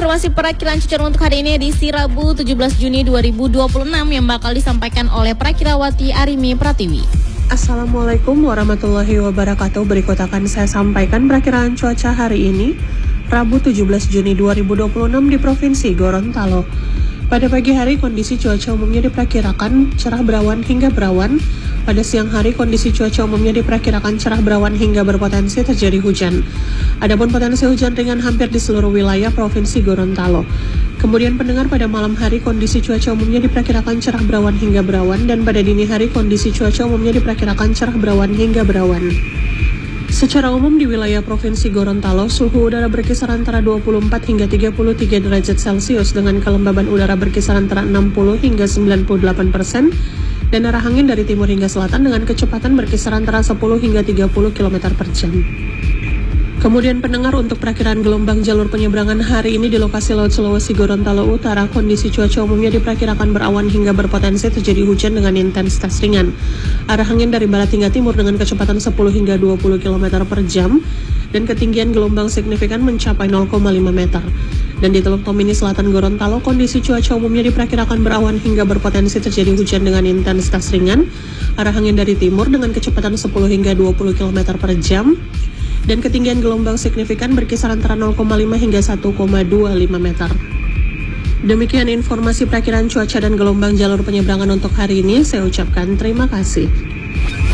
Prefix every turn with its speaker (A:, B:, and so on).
A: informasi perakiraan cuaca untuk hari ini edisi Rabu 17 Juni 2026 yang bakal disampaikan oleh Prakirawati Arimi Pratiwi.
B: Assalamualaikum warahmatullahi wabarakatuh. Berikut akan saya sampaikan perakiraan cuaca hari ini, Rabu 17 Juni 2026 di Provinsi Gorontalo. Pada pagi hari, kondisi cuaca umumnya diperkirakan cerah berawan hingga berawan. Pada siang hari, kondisi cuaca umumnya diperkirakan cerah berawan hingga berpotensi terjadi hujan. Adapun potensi hujan ringan hampir di seluruh wilayah Provinsi Gorontalo. Kemudian pendengar, pada malam hari kondisi cuaca umumnya diperkirakan cerah berawan hingga berawan, dan pada dini hari kondisi cuaca umumnya diperkirakan cerah berawan hingga berawan. Secara umum di wilayah Provinsi Gorontalo, suhu udara berkisar antara 24 hingga 33 derajat Celcius dengan kelembaban udara berkisar antara 60 hingga 98%, dan arah angin dari timur hingga selatan dengan kecepatan berkisar antara 10 hingga 30 km per jam. Kemudian pendengar, untuk perakiraan gelombang jalur penyeberangan hari ini di lokasi Laut Sulawesi Gorontalo Utara, kondisi cuaca umumnya diperkirakan berawan hingga berpotensi terjadi hujan dengan intensitas ringan. Arah angin dari barat hingga timur dengan kecepatan 10 hingga 20 km per jam, dan ketinggian gelombang signifikan mencapai 0,5 meter. Dan di Teluk Tomini Selatan Gorontalo, kondisi cuaca umumnya diperkirakan berawan hingga berpotensi terjadi hujan dengan intensitas ringan. Arah angin dari timur dengan kecepatan 10 hingga 20 km per jam. Dan ketinggian gelombang signifikan berkisar antara 0,5 hingga 1,25 meter. Demikian informasi perakiraan cuaca dan gelombang jalur penyeberangan untuk hari ini. Saya ucapkan terima kasih.